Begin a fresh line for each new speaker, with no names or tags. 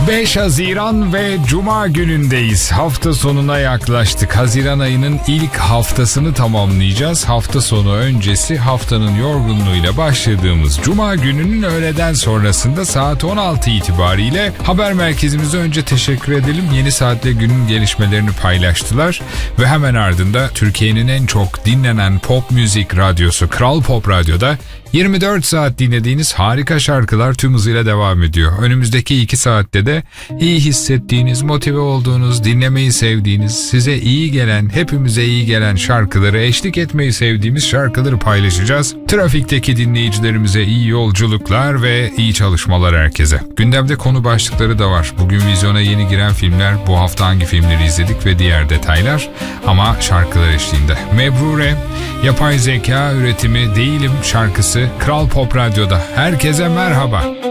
5 Haziran ve Cuma günündeyiz. Hafta sonuna yaklaştık. Haziran ayının ilk haftasını tamamlayacağız. Hafta sonu öncesi haftanın yorgunluğuyla başladığımız Cuma gününün öğleden sonrasında saat 16 itibariyle haber merkezimize önce teşekkür edelim. Yeni Saat'le günün gelişmelerini paylaştılar. Ve hemen ardında Türkiye'nin en çok dinlenen pop müzik radyosu Kral Pop Radyo'da 24 saat dinlediğiniz harika şarkılar tüm hızıyla devam ediyor. Önümüzdeki 2 saatte de iyi hissettiğiniz, motive olduğunuz, dinlemeyi sevdiğiniz, size iyi gelen, hepimize iyi gelen şarkıları, eşlik etmeyi sevdiğimiz şarkıları paylaşacağız. Trafikteki dinleyicilerimize iyi yolculuklar ve iyi çalışmalar herkese. Gündemde konu başlıkları da var. Bugün vizyona yeni giren filmler, bu hafta hangi filmleri izledik ve diğer detaylar. Ama şarkılar eşliğinde. Mebrure, yapay zeka üretimi Değilim şarkısı Kral Pop Radyo'da. Herkese merhaba.